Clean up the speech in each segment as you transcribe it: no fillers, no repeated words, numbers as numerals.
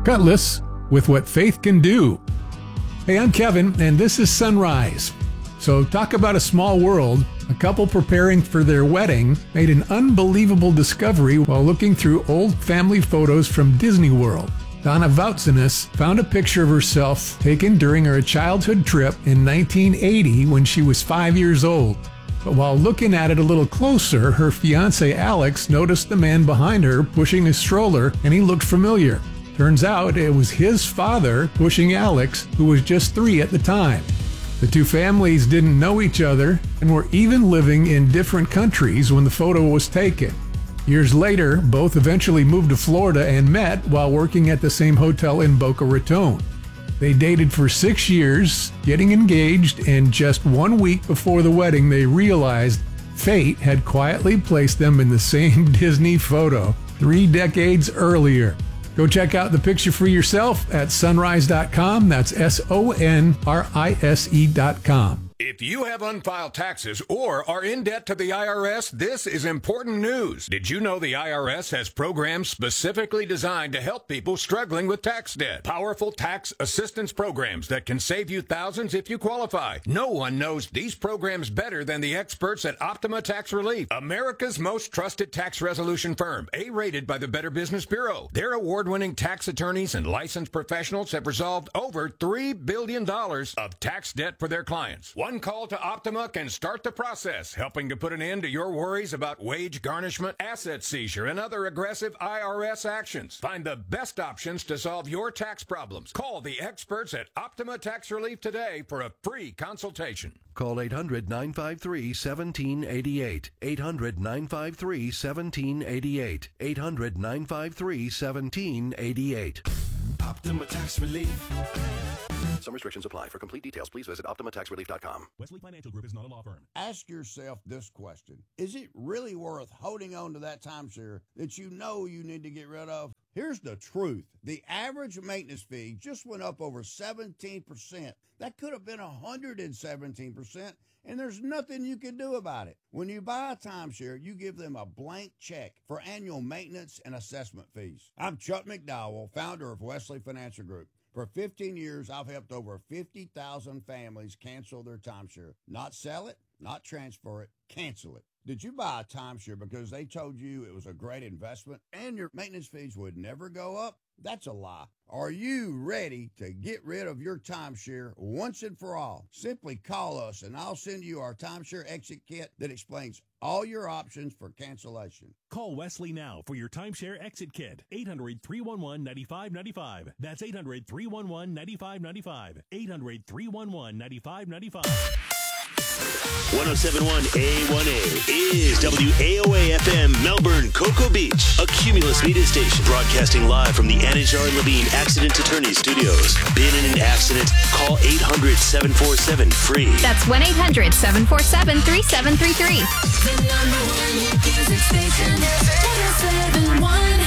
Cutlass with what faith can do. Hey, I'm Kevin, and this is Sunrise. So talk about a small world. A couple preparing for their wedding made an unbelievable discovery while looking through old family photos from Disney World. Donna Vautzinis found a picture of herself taken during her childhood trip in 1980 when she was 5 years old. But while looking at it a little closer, her fiancé Alex noticed the man behind her pushing a stroller, and he looked familiar. Turns out it was his father pushing Alex, who was just 3 at the time. The two families didn't know each other and were even living in different countries when the photo was taken. Years later, both eventually moved to Florida and met while working at the same hotel in Boca Raton. They dated for 6 years, getting engaged, and just 1 week before the wedding, they realized fate had quietly placed them in the same Disney photo 3 decades earlier. Go check out the picture for yourself at sonrise.com. That's sonrise.com. If you have unfiled taxes or are in debt to the IRS, this is important news. Did you know the IRS has programs specifically designed to help people struggling with tax debt? Powerful tax assistance programs that can save you thousands if you qualify. No one knows these programs better than the experts at Optima Tax Relief, America's most trusted tax resolution firm, A-rated by the Better Business Bureau. Their award-winning tax attorneys and licensed professionals have resolved over $3 billion of tax debt for their clients. One call to Optima can start the process, helping to put an end to your worries about wage garnishment, asset seizure, and other aggressive IRS actions. Find the best options to solve your tax problems. Call the experts at Optima Tax Relief today for a free consultation. Call 800-953-1788. 800-953-1788. 800-953-1788. Optima Tax Relief. Some restrictions apply. For complete details, please visit OptimaTaxRelief.com. Wesley Financial Group is not a law firm. Ask yourself this question. Is it really worth holding on to that timeshare that you know you need to get rid of? Here's the truth. The average maintenance fee just went up over 17%. That could have been 117%, and there's nothing you can do about it. When you buy a timeshare, you give them a blank check for annual maintenance and assessment fees. I'm Chuck McDowell, founder of Wesley Financial Group. For 15 years, I've helped over 50,000 families cancel their timeshare. Not sell it, not transfer it, cancel it. Did you buy a timeshare because they told you it was a great investment and your maintenance fees would never go up? That's a lie. Are you ready to get rid of your timeshare once and for all? Simply call us and I'll send you our timeshare exit kit that explains all your options for cancellation. Call Wesley now for your timeshare exit kit. 800-311-9595. That's 800-311-9595. 800-311-9595. 1071 A1A is WAOA-FM Melbourne, Cocoa Beach, a Cumulus media station broadcasting live from the Anajar and Levine Accident Attorney Studios. Been in an accident? Call 800-747-FREE. That's 1-800-747-3733. The number one music station, 1071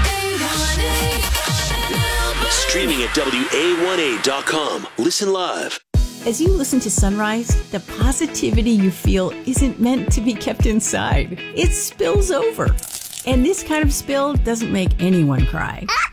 A1A. Streaming at WA1A.com. Listen live. As you listen to Sunrise, the positivity you feel isn't meant to be kept inside. It spills over. And this kind of spill doesn't make anyone cry.